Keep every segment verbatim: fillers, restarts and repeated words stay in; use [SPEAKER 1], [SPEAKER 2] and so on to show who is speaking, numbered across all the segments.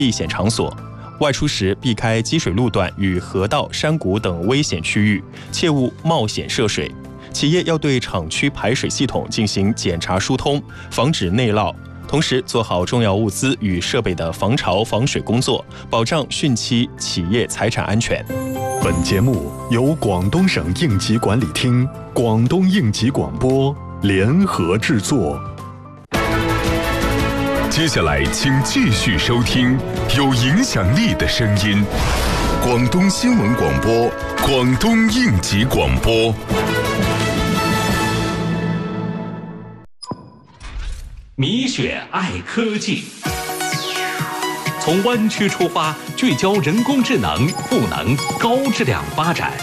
[SPEAKER 1] 避险场所，外出时避开积水路段与河道、山谷等危险区域，切勿冒险涉水。企业要对厂区排水系统进行检查疏通，防止内涝，同时做好重要物资与设备的防潮防水工作，保障汛期企业财产安全。
[SPEAKER 2] 本节目由广东省应急管理厅、广东应急广播联合制作。
[SPEAKER 3] 接下来请继续收听有影响力的声音，广东新闻广播，广东应急广播。
[SPEAKER 4] 米雪爱科技，从湾区出发，聚焦人工智能赋能高质量发展。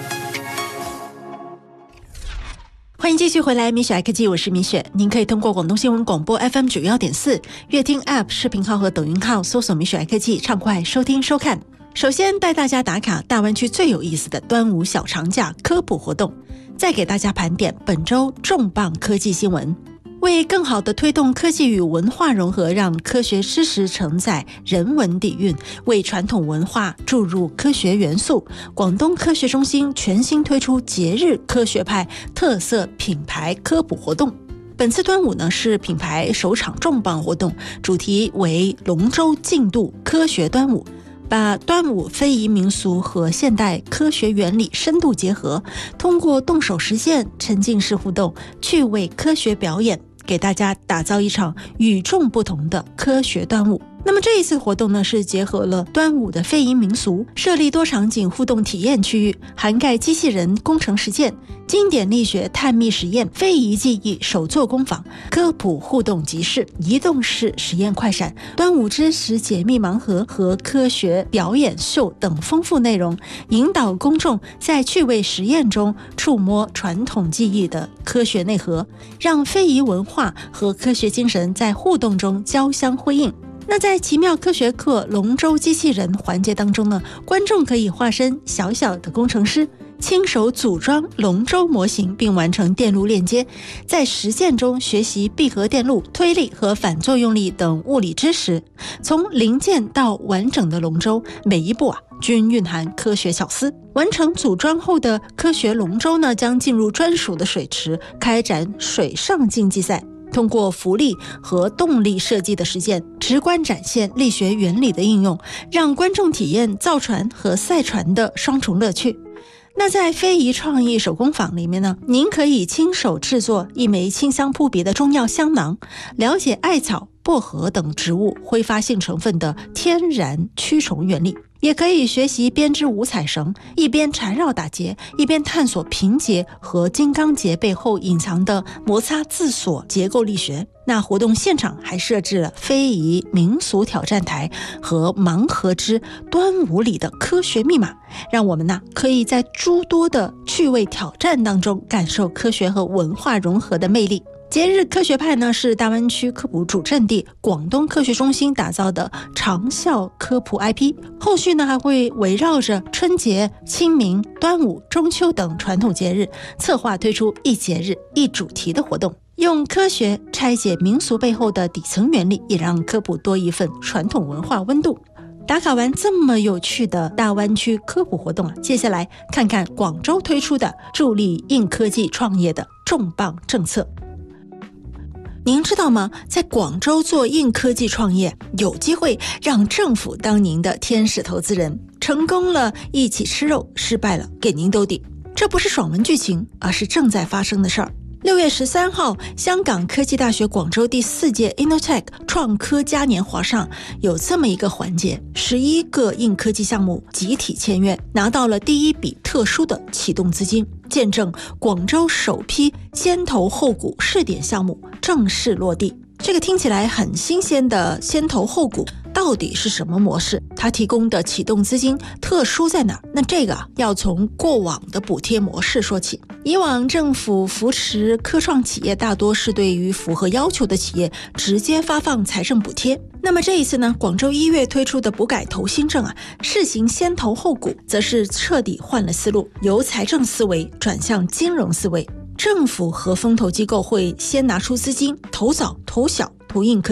[SPEAKER 5] 欢迎继续回来，米雪爱科技，我是米雪。您可以通过广东新闻广播 F M 九十一点四、乐听 App 视频号和抖音号搜索米雪爱科技，畅快收听收看。首先带大家打卡大湾区最有意思的端午小长假科普活动，再给大家盘点本周重磅科技新闻。为更好地推动科技与文化融合，让科学知识承载人文底蕴，为传统文化注入科学元素，广东科学中心全新推出节日科学派特色品牌科普活动。本次端午呢是品牌首场重磅活动，主题为龙舟竞渡科学端午，把端午非遗民俗和现代科学原理深度结合，通过动手实践、沉浸式互动、趣味科学表演，给大家打造一场与众不同的科学端午。那么这一次活动呢，是结合了端午的非遗民俗，设立多场景互动体验区域，涵盖机器人工程实践、经典力学探秘实验、非遗技艺手作工坊、科普互动集市、移动式实验快闪、端午知识解密盲盒和科学表演秀等丰富内容，引导公众在趣味实验中触摸传统技艺的科学内核，让非遗文化和科学精神在互动中交相辉映。那在奇妙科学课龙舟机器人环节当中呢，观众可以化身小小的工程师，亲手组装龙舟模型并完成电路链接，在实践中学习闭合电路、推力和反作用力等物理知识。从零件到完整的龙舟，每一步啊均蕴含科学巧思。完成组装后的科学龙舟呢，将进入专属的水池，开展水上竞技赛。通过浮力和动力设计的实践，直观展现力学原理的应用，让观众体验造船和赛船的双重乐趣。那在非遗创意手工坊里面呢，您可以亲手制作一枚清香扑鼻的中药香囊，了解艾草、薄荷等植物挥发性成分的天然驱虫原理，也可以学习编织五彩绳，一边缠绕打结，一边探索平结和金刚结背后隐藏的摩擦自锁结构力学。那活动现场还设置了非遗民俗挑战台和盲盒之端午里的科学密码，让我们呢可以在诸多的趣味挑战当中感受科学和文化融合的魅力。节日科学派呢是大湾区科普主阵地广东科学中心打造的长效科普 I P， 后续呢还会围绕着春节、清明、端午、中秋等传统节日，策划推出一节日一主题的活动，用科学拆解民俗背后的底层原理，也让科普多一份传统文化温度。打卡完这么有趣的大湾区科普活动啊，接下来看看广州推出的助力硬科技创业的重磅政策。您知道吗？在广州做硬科技创业，有机会让政府当您的天使投资人，成功了一起吃肉，失败了给您兜底。这不是爽文剧情，而是正在发生的事儿。六月十三号，香港科技大学广州第四届 Innotech 创科嘉年华上有这么一个环节，十一个硬科技项目集体签约，拿到了第一笔特殊的启动资金，见证广州首批先投后股试点项目正式落地。这个听起来很新鲜的先投后股到底是什么模式？它提供的启动资金特殊在哪儿？那这个啊，要从过往的补贴模式说起。以往政府扶持科创企业大多是对于符合要求的企业直接发放财政补贴，那么这一次呢，广州一月推出的补改投新政啊，试行先投后股，则是彻底换了思路，由财政思维转向金融思维。政府和风投机构会先拿出资金，投早、投小、投硬科技，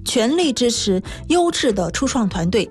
[SPEAKER 5] 全力支持优质的初创团队